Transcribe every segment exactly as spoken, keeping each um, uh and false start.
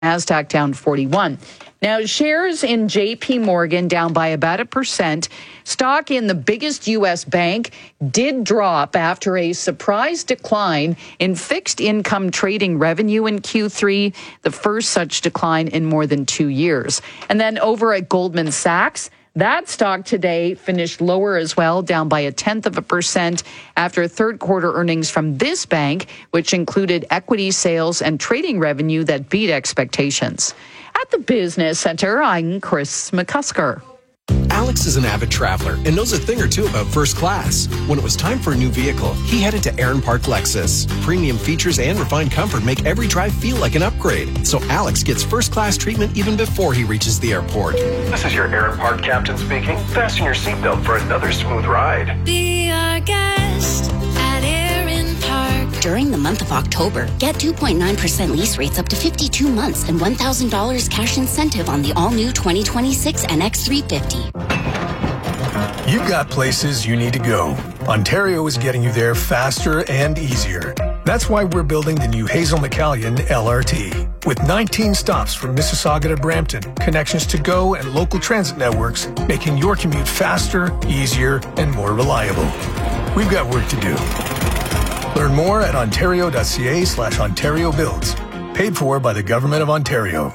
NASDAQ down forty-one. Now, shares in J P Morgan down by about a percent. Stock in the biggest U S bank did drop after a surprise decline in fixed income trading revenue in Q three, the first such decline in more than two years. And then over at Goldman Sachs, that stock today finished lower as well, down by a tenth of a percent after third quarter earnings from this bank, which included equity sales and trading revenue that beat expectations. At the Business Center, I'm Chris McCusker. Alex is an avid traveler and knows a thing or two about first class. When it was time for a new vehicle, he headed to Aaron Park Lexus. Premium features and refined comfort make every drive feel like an upgrade. So Alex gets first class treatment even before he reaches the airport. This is your Aaron Park captain speaking. Fasten your seatbelt for another smooth ride. Be our guest at Aaron Park. During the month of October, get two point nine percent lease rates up to fifty-two months and one thousand dollars cash incentive on the all-new twenty twenty-six N X three fifty. You've got places you need to go. Ontario is getting you there faster and easier. That's why we're building the new Hazel McCallion L R T. With nineteen stops from Mississauga to Brampton, connections to GO and local transit networks, making your commute faster, easier, and more reliable. We've got work to do. Learn more at ontario.ca slash Ontario Builds. Paid for by the Government of Ontario.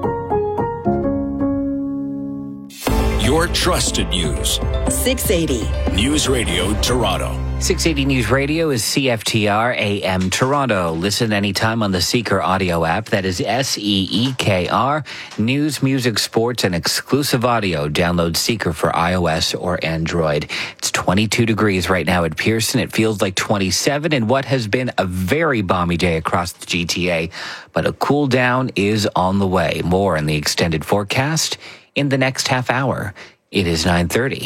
Your trusted news. six eighty. News Radio Toronto. six eighty News Radio is C F T R A M Toronto. Listen anytime on the Seeker audio app. That is S E E K R. News, music, sports, and exclusive audio. Download Seeker for iOS or Android. It's twenty-two degrees right now at Pearson. It feels like twenty-seven in what has been a very balmy day across the G T A. But a cool down is on the way. More in the extended forecast in the next half hour. It is nine thirty.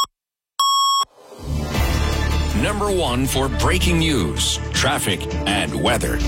Number one for breaking news, traffic, and weather.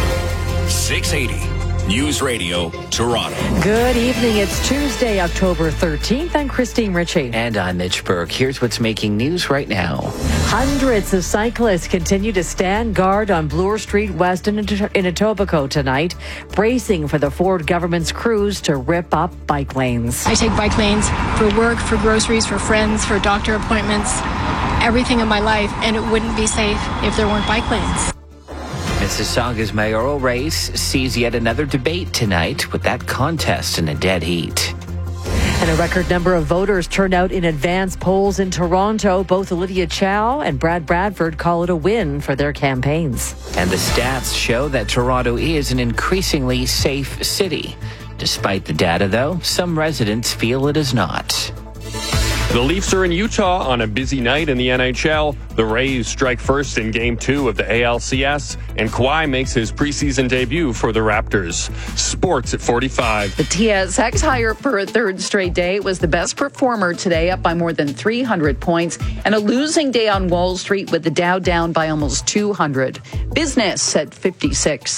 six eighty News Radio Toronto. Good evening. It's Tuesday, October thirteenth. I'm Christine Ritchie. And I'm Mitch Burke. Here's what's making news right now. Hundreds of cyclists continue to stand guard on Bloor Street West in, in Etobicoke tonight, bracing for the Ford government's crews to rip up bike lanes. I take bike lanes for work, for groceries, for friends, for doctor appointments, everything in my life, and it wouldn't be safe if there weren't bike lanes. Mississauga's mayoral race sees yet another debate tonight with that contest in a dead heat. And a record number of voters turned out in advance polls in Toronto. Both Olivia Chow and Brad Bradford call it a win for their campaigns. And the stats show that Toronto is an increasingly safe city. Despite the data, though, some residents feel it is not. The Leafs are in Utah on a busy night in the N H L. The Rays strike first in Game two of the A L C S, and Kawhi makes his preseason debut for the Raptors. Sports at forty-five. The T S X higher for a third straight day. It was the best performer today, up by more than three hundred points, and a losing day on Wall Street with the Dow down by almost two hundred. Business at fifty-six.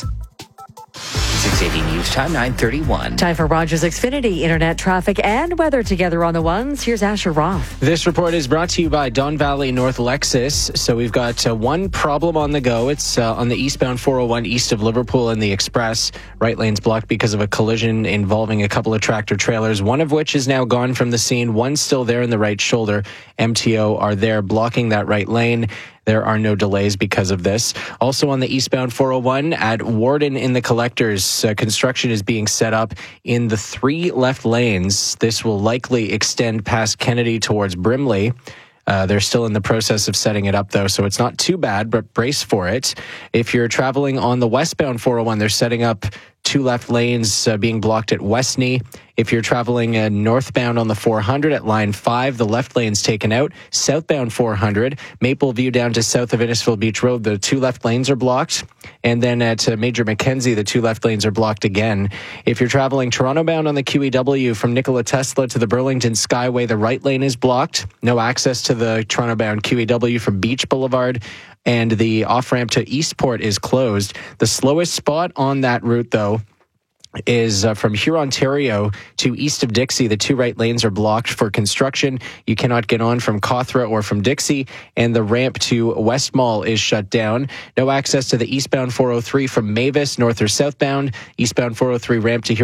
six eighty News Time, nine thirty-one. Time for Rogers Xfinity, internet traffic and weather together on the ones. Here's Asher Roth. This report is brought to you by Don Valley North Lexus. So we've got uh, one problem on the go. It's uh, on the eastbound four oh one east of Liverpool and the Express. Right lane's blocked because of a collision involving a couple of tractor trailers, one of which is now gone from the scene. One's still there in the right shoulder. M T O are there blocking that right lane. There are no delays because of this. Also on the eastbound four oh one at Warden in the Collectors, uh, construction is being set up in the three left lanes. This will likely extend past Kennedy towards Brimley. Uh, they're still in the process of setting it up, though, so it's not too bad, but brace for it. If you're traveling on the westbound four oh one, they're setting up two left lanes uh, being blocked at Westney. If you're traveling uh, northbound on the four hundred at line five, the left lane's taken out. Southbound four hundred, Mapleview down to south of Innisfil Beach Road, the two left lanes are blocked. And then at uh, Major Mackenzie, the two left lanes are blocked again. If you're traveling Toronto bound on the Q E W from Nikola Tesla to the Burlington Skyway, the right lane is blocked. No access to the Toronto bound Q E W from Beach Boulevard. And the off-ramp to Eastport is closed. The slowest spot on that route, though, is uh, from Hurontario to east of Dixie. The two right lanes are blocked for construction. You cannot get on from Cawthra or from Dixie, and the ramp to West Mall is shut down. No access to the eastbound four oh three from Mavis, north or southbound. Eastbound four oh three ramp to